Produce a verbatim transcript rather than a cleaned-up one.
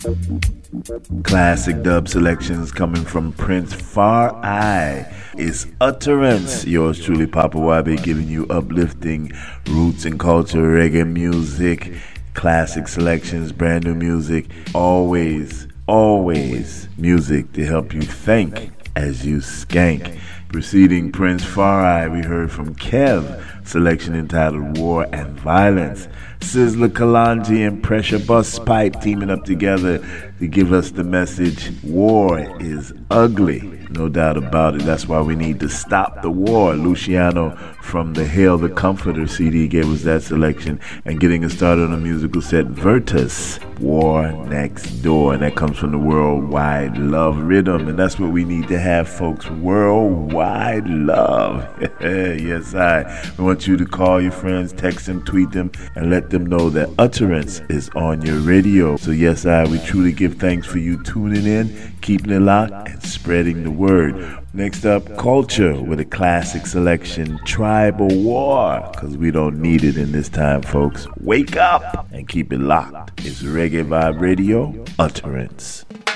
Classic dub selections coming from Prince Far Eye is Utterance. Yours truly, Papa Wabi, giving you uplifting roots and culture, reggae music, classic selections, brand new music, always, always music to help you think as you skank. Preceding Prince Far Eye, we heard from Kev, selection entitled War and Violence. Sizzla Kalonji and Pressure Bus Pipe teaming up together to give us the message, war is ugly. No doubt about it. That's why we need to stop the war. Luciano from the Hail the Comforter C D gave us that selection. And getting us started on a musical set, Virtus, War Next Door. And that comes from the Worldwide Love Rhythm. And that's what we need to have, folks. Worldwide love. Yes, I. We want you to call your friends, text them, tweet them, and let them know that Utterance is on your radio. So yes, I, we truly give thanks for you tuning in, keeping it locked, and spreading the word. Next up, Culture with a classic selection, Tribal War, because we don't need it in this time, folks. Wake up and keep it locked. It's Reggae Vibe Radio, Utterance.